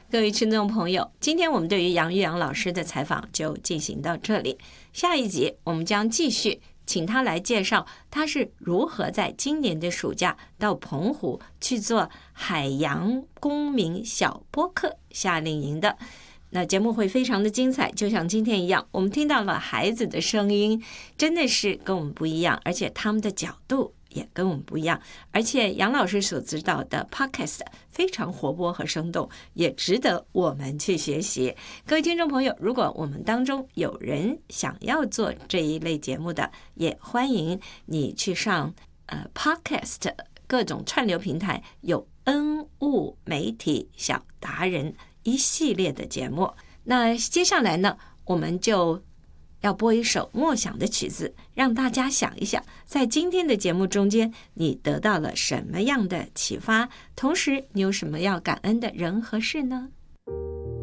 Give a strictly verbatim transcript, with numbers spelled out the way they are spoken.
各位听众朋友，今天我们对于杨玉阳老师的采访就进行到这里。下一集我们将继续请他来介绍他是如何在今年的暑假到澎湖去做海洋公民小播客夏令营的。那节目会非常的精彩，就像今天一样，我们听到了孩子的声音，真的是跟我们不一样，而且他们的角度也跟我们不一样，而且杨老师所指导的 podcast 非常活泼和生动，也值得我们去学习。各位听众朋友，如果我们当中有人想要做这一类节目的，也欢迎你去上呃 podcast 各种串流平台，有恩物媒体小达人一系列的节目。那接下来呢，我们就要播一首默想的曲子，让大家想一想，在今天的节目中间，你得到了什么样的启发？同时，你有什么要感恩的人和事呢？